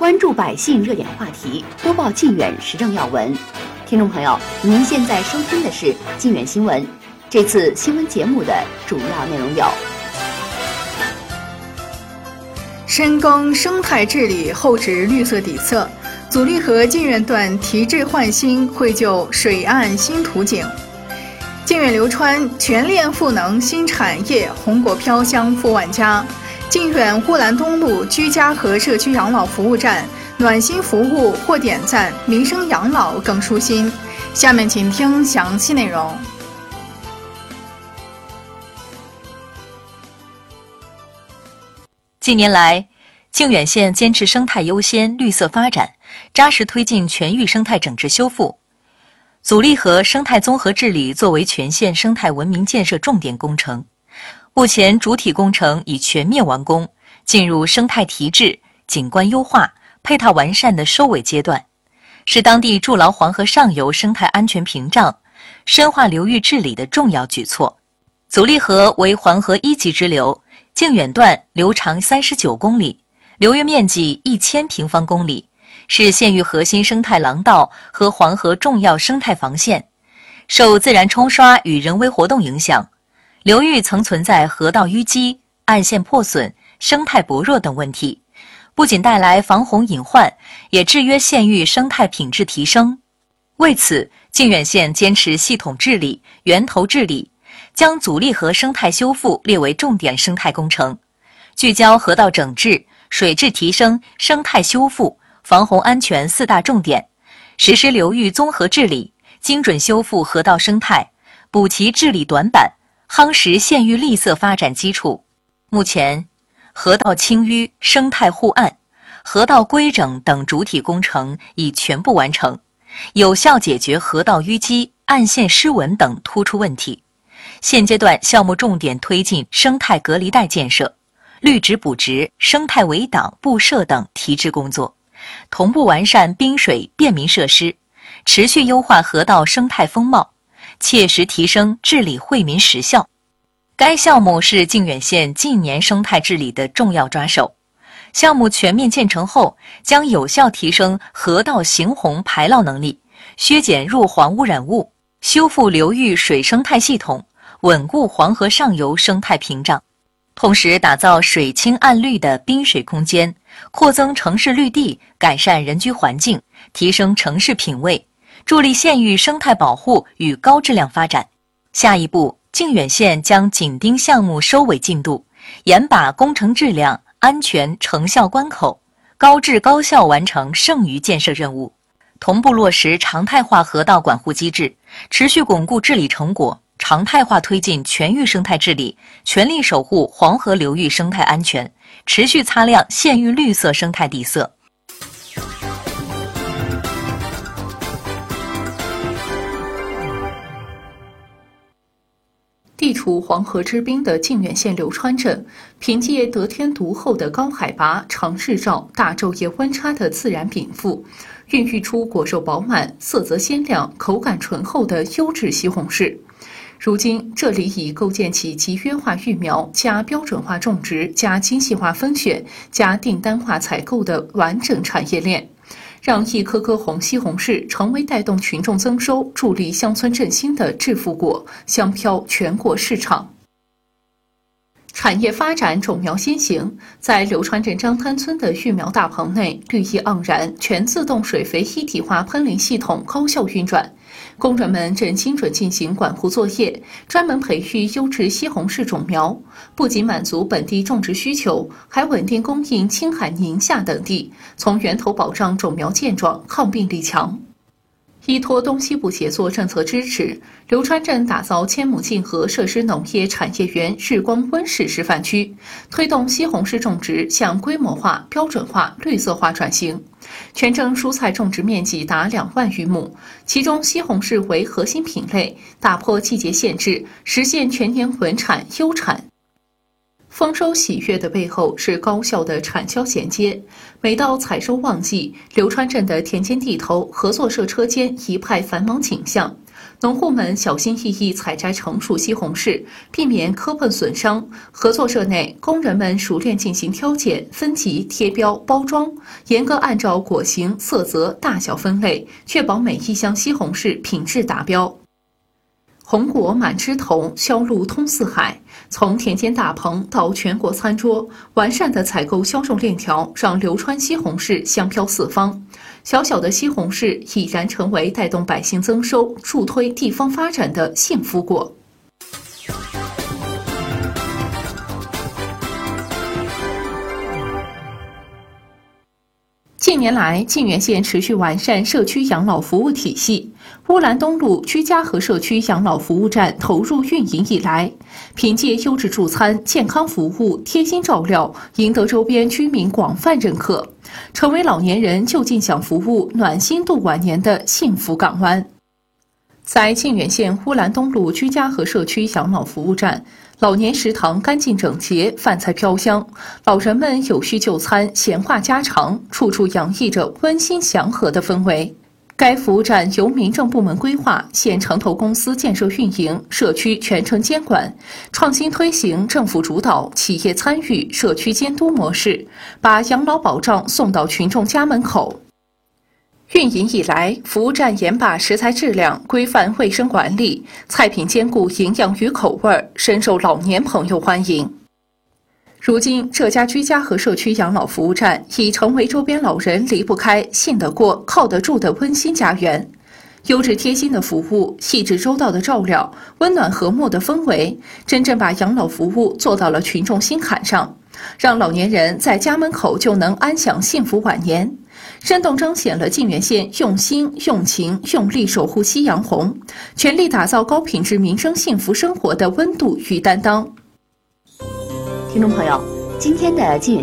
关注百姓热点话题，播报靖远时政要闻。听众朋友，您现在收听的是靖远新闻。这次新闻节目的主要内容有： 深耕生态治理，厚植绿色底色。阻力河靖远段提质焕新，绘就水岸新图景。靖远流川全链赋能新产业，红果飘香富万家。靖远乌兰东路居家和社区养老服务站暖心服务获点赞，民生养老更舒心。下面请听详细内容。 近年来，靖远县坚持生态优先、绿色发展，扎实推进全域生态整治修复。阻力河生态综合治理作为全县生态文明建设重点工程，目前主体工程已全面完工，进入生态提质、景观优化、配套完善的收尾阶段，是当地筑牢黄河上游生态安全屏障、深化流域治理的重要举措。阻力河为黄河一级支流，靖远段流长39公里，流域面积1000平方公里，是县域核心生态廊道和黄河重要生态防线。受自然冲刷与人为活动影响，流域曾存在河道淤积、岸线破损、生态薄弱等问题，不仅带来防洪隐患，也制约县域生态品质提升。为此，靖远县坚持系统治理、源头治理，将阻力河生态修复列为重点生态工程，聚焦河道整治、水质提升、生态修复、防洪安全4大重点，实施流域综合治理，精准修复河道生态，补齐治理短板，夯实县域绿色发展基础。目前，河道清淤、生态护岸、河道规整等主体工程已全部完成，有效解决河道淤积、岸线失稳等突出问题。现阶段项目重点推进生态隔离带建设、绿植补植、生态围挡、布设等提质工作，同步完善滨水便民设施，持续优化河道生态风貌，切实提升治理惠民实效。该项目是靖远县近年生态治理的重要抓手。项目全面建成后，将有效提升河道行洪排涝能力，削减弱黄污染物，修复流域水生态系统，稳固黄河上游生态屏障。同时打造水清岸绿的滨水空间，扩增城市绿地，改善人居环境，提升城市品位，助力县域生态保护与高质量发展。下一步，靖远县将紧盯项目收尾进度，严把工程质量、安全、成效关口，高质高效完成剩余建设任务，同步落实常态化河道管护机制，持续巩固治理成果，常态化推进全域生态治理，全力守护黄河流域生态安全，持续擦亮县域绿色生态底色。 地处黄河之滨的靖远县流川镇，凭借得天独厚的高海拔、长日照、大昼夜温差的自然禀赋，孕育出果肉饱满、色泽鲜亮、口感醇厚的优质西红柿。如今，这里已构建起集约化育苗、加标准化种植、加精细化分选、加订单化采购的完整产业链，让一颗颗红西红柿成为带动群众增收、助力乡村振兴的致富果，香飘全国市场。产业发展种苗先行，在流川镇张滩村的育苗大棚内，绿意盎然，全自动水肥一体化喷淋系统高效运转，工人们正精准进行管护作业，专门培育优质西红柿种苗，不仅满足本地种植需求，还稳定供应青海、宁夏等地，从源头保障种苗健壮、抗病力强。依托东西部协作政策支持，流川镇打造千亩竞合设施农业产业园日光温室示范区，推动西红柿种植向规模化、标准化、绿色化转型。全镇蔬菜种植面积达2万余亩，其中西红柿为核心品类，打破季节限制，实现全年稳产优产。丰收喜悦的背后是高效的产销衔接。每到采收旺季，流川镇的田间地头合作社车间一派繁忙景象。 农户们小心翼翼采摘成熟西红柿，避免磕碰损伤。合作社内，工人们熟练进行挑拣、分级、贴标、包装，严格按照果形、色泽、大小分类，确保每一箱西红柿品质达标。红果满枝头，销路通四海。从田间大棚到全国餐桌，完善的采购销售链条让流川西红柿香飘四方。小小的西红柿已然成为带动百姓增收、助推地方发展的幸福果。近年来，泾源县持续完善社区养老服务体系。乌兰东路居家和社区养老服务站投入运营以来，凭借优质助餐、健康服务、贴心照料，赢得周边居民广泛认可，成为老年人就近享服务、暖心度晚年的幸福港湾。在泾源县乌兰东路居家和社区养老服务站，老年食堂干净整洁，饭菜飘香，老人们有序就餐，闲话家常，处处洋溢着温馨祥和的氛围。该服务站由民政部门规划，县城投公司建设运营，社区全程监管，创新推行政府主导、企业参与、社区监督模式，把养老保障送到群众家门口。运营以来，服务站严把食材质量、规范卫生管理，菜品兼顾营养与口味，深受老年朋友欢迎。如今，这家居家和社区养老服务站已成为周边老人离不开、信得过、靠得住的温馨家园。优质贴心的服务、细致周到的照料、温暖和睦的氛围，真正把养老服务做到了群众心坎上，让老年人在家门口就能安享幸福晚年，生动彰显了泾源县用心、用情、用力守护夕阳红，全力打造高品质民生幸福生活的温度与担当。 听众朋友，今天的泾源